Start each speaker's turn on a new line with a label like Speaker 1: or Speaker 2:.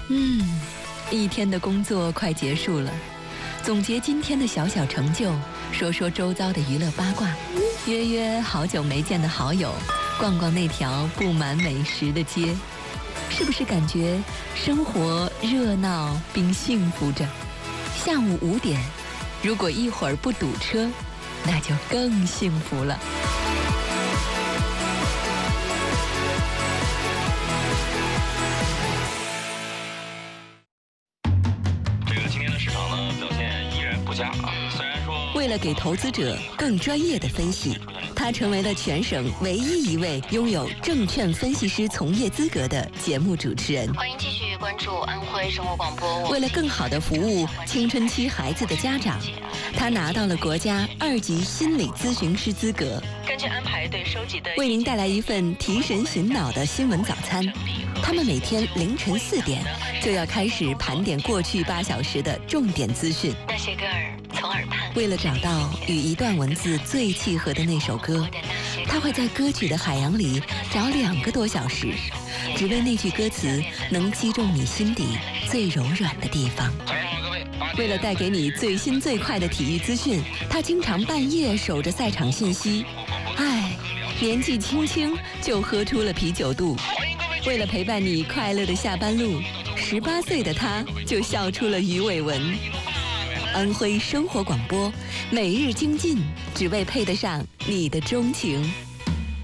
Speaker 1: 一天的工作快结束了，总结今天的小小成就，说说周遭的娱乐八卦，约约好久没见的好友，逛逛那条布满美食的街，是不是感觉生活热闹并幸福着？下午5点，如果一会儿不堵车，那就更幸福了。为了给投资者更专业的分析，他成为了全省唯一一位拥有证券分析师从业资格的节目主持人。
Speaker 2: 欢迎继续关注安徽生活广播。
Speaker 1: 为了更好地服务青春期孩子的家长，他拿到了国家2级心理咨询师资格。
Speaker 2: 根据安排对收集的，
Speaker 1: 为您带来一份提神醒脑的新闻早餐。他们每天凌晨4点就要开始盘点过去8小时的重点资讯。
Speaker 2: 那些歌儿从耳畔，
Speaker 1: 为了找到与一段文字最契合的那首歌，他会在歌曲的海洋里找2个多小时，只为那句歌词能击中你心底最柔软的地方。为了带给你最新最快的体育资讯，他经常半夜守着赛场信息。年纪轻轻就喝出了啤酒肚。为了陪伴你快乐的下班路，18岁的他就笑出了鱼尾纹。安徽生活广播，每日精进，只为配得上你的钟情。